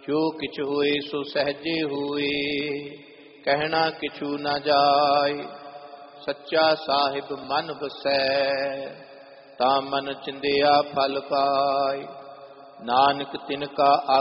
ਜੋ किछ होए सो सहजे होए, कहना किछु न जाय। सच्चा साहिब मन बसै, ता मन चिंदिया फल पाय। नानक तिनका